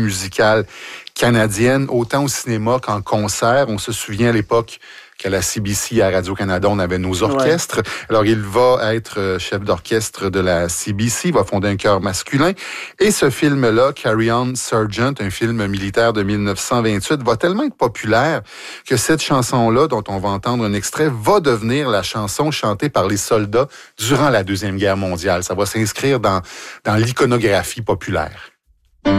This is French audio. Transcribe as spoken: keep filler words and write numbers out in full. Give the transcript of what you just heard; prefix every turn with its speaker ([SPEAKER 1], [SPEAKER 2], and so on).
[SPEAKER 1] musicale canadienne, autant au cinéma qu'en concert. On se souvient à l'époque qu'à la C B C, à Radio-Canada, on avait nos orchestres. Ouais. Alors, il va être chef d'orchestre de la C B C, il va fonder un chœur masculin. Et ce film-là, Carry On, Sergeant, un film militaire de dix-neuf cent vingt-huit, va tellement être populaire que cette chanson-là, dont on va entendre un extrait, va devenir la chanson chantée par les soldats durant la Deuxième Guerre mondiale. Ça va s'inscrire dans, dans l'iconographie populaire.